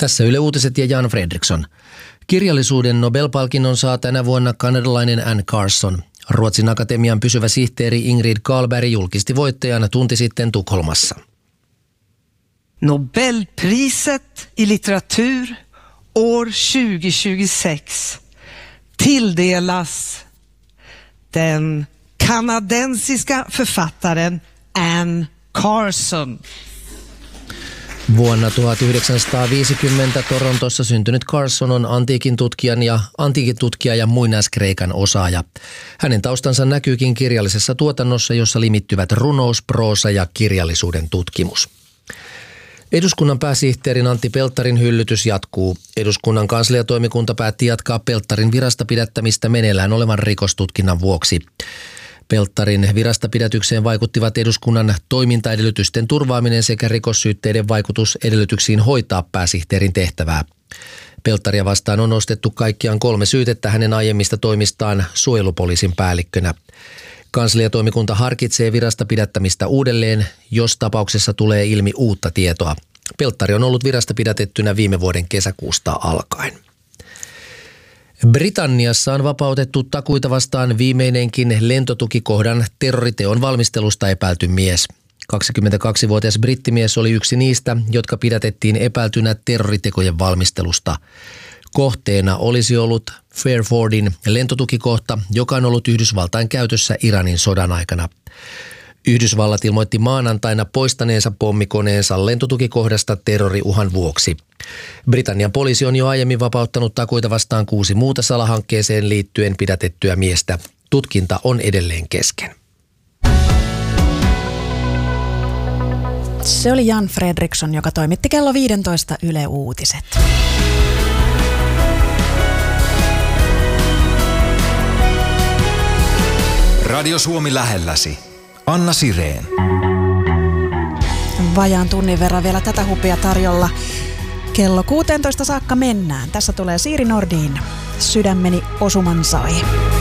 Tässä Yle Uutiset ja Jan Fredriksson. Kirjallisuuden Nobel-palkinnon saa tänä vuonna kanadalainen Anne Carson. Ruotsin Akatemian pysyvä sihteeri Ingrid Carlberg julkisti voittajan tunti sitten Tukholmassa. Nobelpriset i litteratur år 2026 tilldelas den kanadensiska författaren Anne Carson. Vuonna 1950 Torontossa syntynyt Carson on antiikin tutkija ja muinaiskreikan osaaja. Hänen taustansa näkyykin kirjallisessa tuotannossa, jossa limittyvät runous, proosa ja kirjallisuuden tutkimus. Eduskunnan pääsihteerin Antti Pelttarin hyllytys jatkuu. Eduskunnan kansliatoimikunta päätti jatkaa Pelttarin virasta pidättämistä meneillään olevan rikostutkinnan vuoksi. Pelttarin virastapidätykseen vaikuttivat eduskunnan toimintaedellytysten turvaaminen sekä rikossyytteiden vaikutus edellytyksiin hoitaa pääsihteerin tehtävää. Pelttaria vastaan on nostettu kaikkiaan 3 syytettä hänen aiemmista toimistaan suojelupoliisin päällikkönä. Kansliatoimikunta harkitsee virasta pidättämistä uudelleen, jos tapauksessa tulee ilmi uutta tietoa. Pelttari on ollut virasta pidätettynä viime vuoden kesäkuusta alkaen. Britanniassa on vapautettu takuita vastaan viimeinenkin lentotukikohdan terroriteon valmistelusta epäilty mies. 22-vuotias brittimies oli yksi niistä, jotka pidätettiin epäiltynä terroritekojen valmistelusta. Kohteena olisi ollut Fairfordin lentotukikohta, joka on ollut Yhdysvaltain käytössä Iranin sodan aikana. Yhdysvallat ilmoitti maanantaina poistaneensa pommikoneensa lentotukikohdasta terroriuhan vuoksi. Britannian poliisi on jo aiemmin vapauttanut takuita vastaan 6 muuta salahankkeeseen liittyen pidätettyä miestä. Tutkinta on edelleen kesken. Se oli Jan Fredriksson, joka toimitti kello 15 Yle Uutiset. Radio Suomi lähelläsi. Anna Sireen. Vajaan tunnin verran vielä tätä hupia tarjolla. Kello 16 saakka mennään. Tässä tulee Siiri Nordin Sydämeni osuman sai.